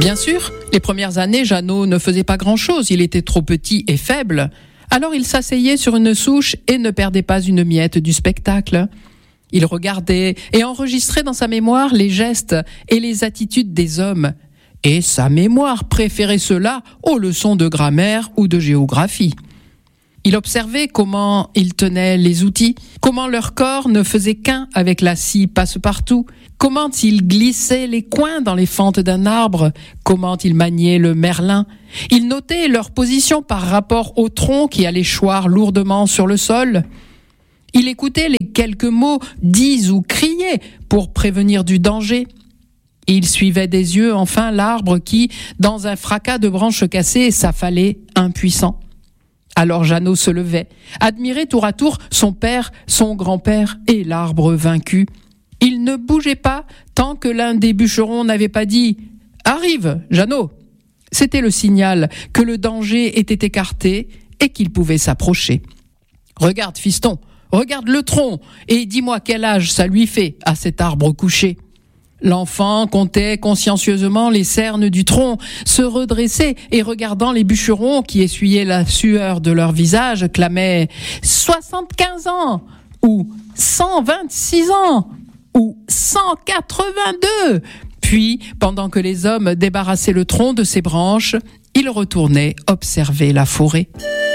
Bien sûr, les premières années, Jeannot ne faisait pas grand-chose, il était trop petit et faible. Alors il s'asseyait sur une souche et ne perdait pas une miette du spectacle. Il regardait et enregistrait dans sa mémoire les gestes et les attitudes des hommes. Et sa mémoire préférait cela aux leçons de grammaire ou de géographie. Il observait comment ils tenaient les outils, comment leur corps ne faisait qu'un avec la scie passe-partout, comment ils glissaient les coins dans les fentes d'un arbre, comment ils maniaient le merlin. Il notait leur position par rapport au tronc qui allait choir lourdement sur le sol. Il écoutait les quelques mots dits ou criés pour prévenir du danger. Il suivait des yeux enfin l'arbre qui, dans un fracas de branches cassées, s'affalait impuissant. Alors Jeannot se levait, admirait tour à tour son père, son grand-père et l'arbre vaincu. Il ne bougeait pas tant que l'un des bûcherons n'avait pas dit « Arrive, Jeannot !» C'était le signal que le danger était écarté et qu'il pouvait s'approcher. « Regarde, fiston, regarde le tronc et dis-moi quel âge ça lui fait à cet arbre couché. » L'enfant comptait consciencieusement les cernes du tronc, se redressait et regardant les bûcherons qui essuyaient la sueur de leur visage, clamait « 75 ans !» ou « 126 ans !» ou « 182 !» Puis, pendant que les hommes débarrassaient le tronc de ses branches, il retournait observer la forêt.